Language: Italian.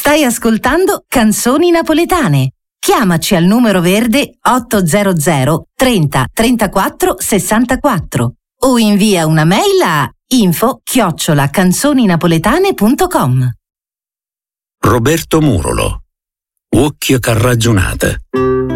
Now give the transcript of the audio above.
Stai ascoltando Canzoni Napoletane. Chiamaci al numero verde 800 30 34 64 o invia una mail a info@canzoninapoletane.com. Roberto Murolo, Occhio che ragionate.